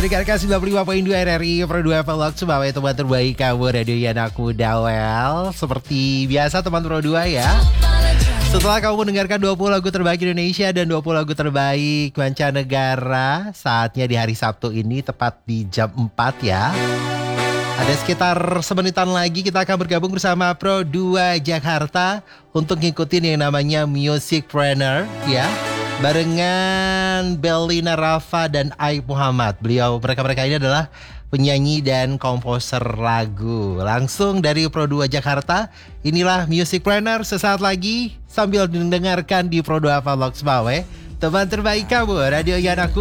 mendengarkan 95.2 RRI Pro 2 Vlog sebagai teman terbaik kamu Radio Anak Muda. Well, seperti biasa teman Pro 2 ya. Setelah kamu mendengarkan 20 lagu terbaik Indonesia dan 20 lagu terbaik mancanegara, saatnya di hari Sabtu ini tepat di jam 4 ya. Ada sekitar semenitan lagi kita akan bergabung bersama Pro 2 Jakarta untuk ngikutin yang namanya Musicpreneur ya. Barengan Belina Rafa dan Aib Muhammad. Mereka ini adalah penyanyi dan komposer lagu. Langsung dari Pro 2 Jakarta, inilah Musicpreneur sesaat lagi sambil mendengarkan di Pro 2 Vlog Sebawe. Teman terbaik kamu, Radio Yanaku.